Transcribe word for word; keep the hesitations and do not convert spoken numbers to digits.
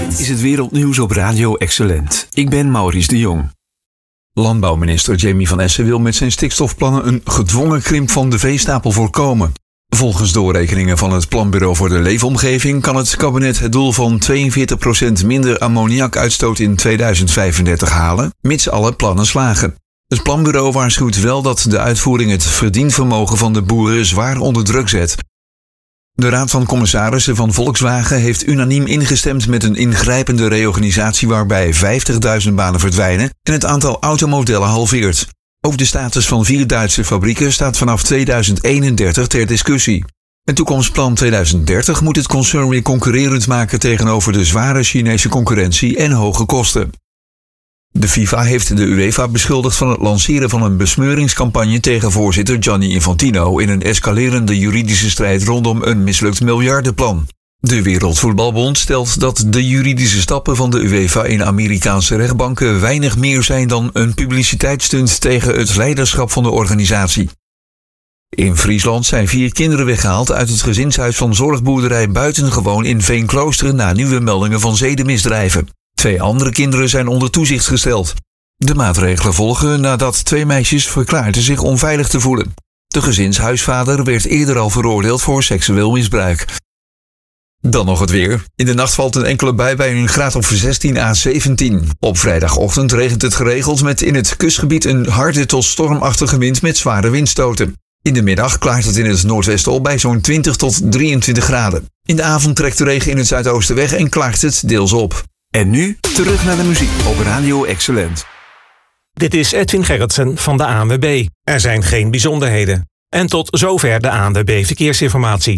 Dit is het wereldnieuws op Radio Excellent. Ik ben Maurice de Jong. Landbouwminister Jamie van Essen wil met zijn stikstofplannen een gedwongen krimp van de veestapel voorkomen. Volgens doorrekeningen van het Planbureau voor de Leefomgeving kan het kabinet het doel van tweeënveertig procent minder ammoniakuitstoot in tweeduizend vijfendertig halen, mits alle plannen slagen. Het planbureau waarschuwt wel dat de uitvoering het verdienvermogen van de boeren zwaar onder druk zet. De Raad van Commissarissen van Volkswagen heeft unaniem ingestemd met een ingrijpende reorganisatie waarbij vijftigduizend banen verdwijnen en het aantal automodellen halveert. Ook de status van vier Duitse fabrieken staat vanaf tweeduizend eenendertig ter discussie. Het toekomstplan tweeduizend dertig moet het concern weer concurrerend maken tegenover de zware Chinese concurrentie en hoge kosten. De FIFA heeft de UEFA beschuldigd van het lanceren van een besmeuringscampagne tegen voorzitter Gianni Infantino in een escalerende juridische strijd rondom een mislukt miljardenplan. De Wereldvoetbalbond stelt dat de juridische stappen van de UEFA in Amerikaanse rechtbanken weinig meer zijn dan een publiciteitsstunt tegen het leiderschap van de organisatie. In Friesland zijn vier kinderen weggehaald uit het gezinshuis van zorgboerderij Buitengewoon in Veenkloosteren na nieuwe meldingen van zedenmisdrijven. Twee andere kinderen zijn onder toezicht gesteld. De maatregelen volgen nadat twee meisjes verklaarden zich onveilig te voelen. De gezinshuisvader werd eerder al veroordeeld voor seksueel misbruik. Dan nog het weer. In de nacht valt een enkele bui bij een graad of zestien à zeventien. Op vrijdagochtend regent het geregeld met in het kustgebied een harde tot stormachtige wind met zware windstoten. In de middag klaart het in het noordwesten op bij zo'n twintig tot drieëntwintig graden. In de avond trekt de regen in het zuidoosten weg en klaart het deels op. En nu terug naar de muziek op Radio Excellent. Dit is Edwin Gerritsen van de A N W B. Er zijn geen bijzonderheden. En tot zover de A N W B Verkeersinformatie.